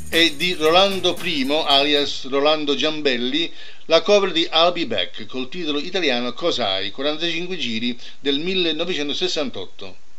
e di Rolando I, alias Rolando Giambelli, la cover di I'll Be Back col titolo italiano Cos'hai, 45 giri del 1968.